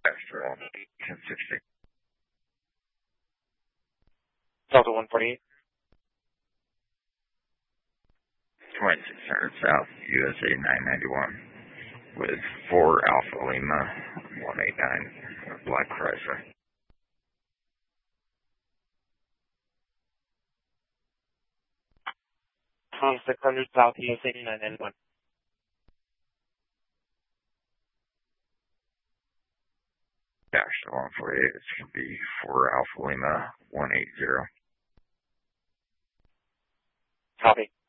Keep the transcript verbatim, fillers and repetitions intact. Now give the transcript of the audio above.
Extra one ten sixty. Delta one forty-eight. twenty-six hundred South, U S A nine ninety-one, with four Alpha Lima one eighty-nine, Black Chrysler. twenty-six hundred South, U S A nine ninety-one. Dash one forty-eight, it's going to be four Alpha Lima one eighty. Copy.